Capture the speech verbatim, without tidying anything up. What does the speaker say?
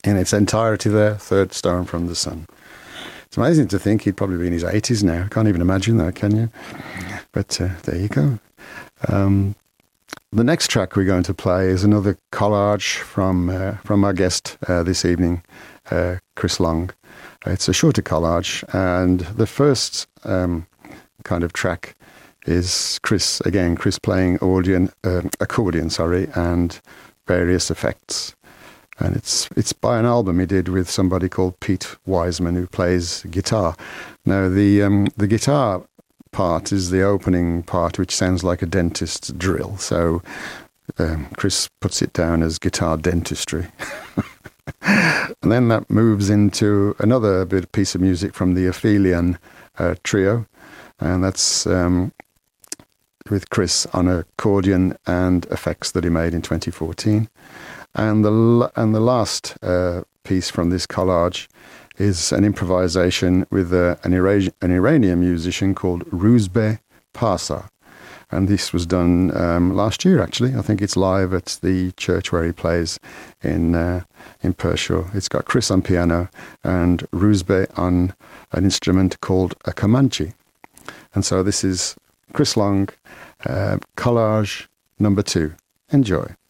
in its entirety there, Third Stone from the Sun. It's amazing to think he'd probably be in his eighties now. Can't even imagine that, can you? But uh, there you go. Um, the next track we're going to play is another collage from uh, from our guest uh, this evening, uh, Chris Long. It's a shorter collage, and the first um, kind of track is Chris, again, Chris playing accordion, uh, accordion sorry, and various effects. And it's it's by an album he did with somebody called Pete Wiseman, who plays guitar. Now, the um, the guitar part is the opening part, which sounds like a dentist's drill. So um, Chris puts it down as guitar dentistry. And then that moves into another bit piece of music from the Ophelian uh, trio. And that's um, with Chris on accordion and effects that he made in twenty fourteen. And the and the last uh, piece from this collage is an improvisation with uh, an, Ira- an Iranian musician called Ruzbe Parsa. And this was done um, last year, actually. I think it's live at the church where he plays in uh, in Pershore. It's got Chris on piano and Ruzbe on an instrument called a Comanche. And so this is Chris Long, uh, collage number two. Enjoy.